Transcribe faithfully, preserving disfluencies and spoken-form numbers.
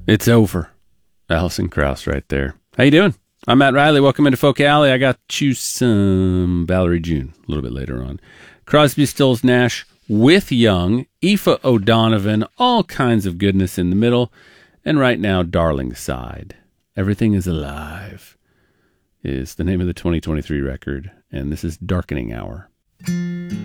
It's over. Alison Krauss right there. How you doing? I'm Matt Riley. Welcome into Folk Alley. I got you some Valerie June a little bit later on. Crosby, Stills, Nash with Young, Aoife O'Donovan, all kinds of goodness in the middle. And right now, Darling Side. Everything is Alive is the name of the twenty twenty-three record. And this is Darkening Hour.